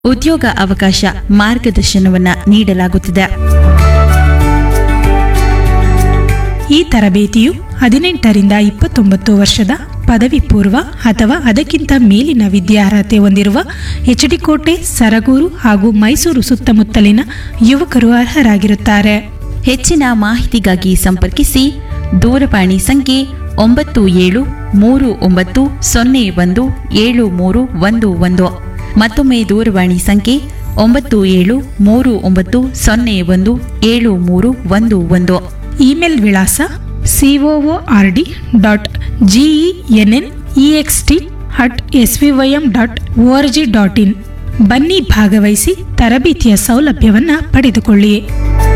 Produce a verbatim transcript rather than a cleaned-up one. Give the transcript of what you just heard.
ಉದ್ಯೋಗ ಅವಕಾಶ ಮಾರ್ಗದರ್ಶನವನ್ನ ನೀಡಲಾಗುತ್ತಿದೆ. ಈ ತರಬೇತಿಯು ಹದಿನೆಂಟರಿಂದ ಇಪ್ಪತ್ತೊಂಬತ್ತು ವರ್ಷದ ಪದವಿ ಪೂರ್ವ ಅಥವಾ ಅದಕ್ಕಿಂತ ಮೇಲಿನ ವಿದ್ಯಾರ್ಹತೆ ಹೊಂದಿರುವ ಎಚ್ಡಿಕೋಟೆ, ಸರಗೂರು ಹಾಗೂ ಮೈಸೂರು ಸುತ್ತಮುತ್ತಲಿನ ಯುವಕರು ಅರ್ಹರಾಗಿರುತ್ತಾರೆ. ಹೆಚ್ಚಿನ ಮಾಹಿತಿಗಾಗಿ ಸಂಪರ್ಕಿಸಿ ದೂರವಾಣಿ ಸಂಖ್ಯೆ ಒಂಬತ್ತು ಏಳು ಮೂರು ಒಂಬತ್ತು ಸೊನ್ನೆ ಒಂದು ಏಳು ಮೂರು ಒಂದು ಒಂದು. ಮತ್ತೊಮ್ಮೆ ದೂರವಾಣಿ ಸಂಖ್ಯೆ ಒಂಬತ್ತು ಏಳು ಮೂರು ಒಂಬತ್ತು ಸೊನ್ನೆ ಒಂದು ಏಳು ಮೂರು ಒಂದು ಒಂದು. ಇಮೇಲ್ ವಿಳಾಸ COO R D dot ಜಿಇಎನ್ಎನ್ EXT at S V Y M dot O R G dot in. ಬನ್ನಿ ಭಾಗವಹಿಸಿ ತರಬೇತಿಯ ಸೌಲಭ್ಯವನ್ನು ಪಡೆದುಕೊಳ್ಳಿ.